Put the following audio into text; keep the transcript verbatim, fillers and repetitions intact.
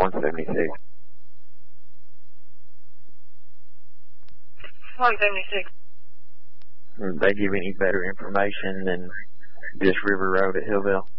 one seventy-six. one seventy-six. Did they give any better information than just River Road at Hillville?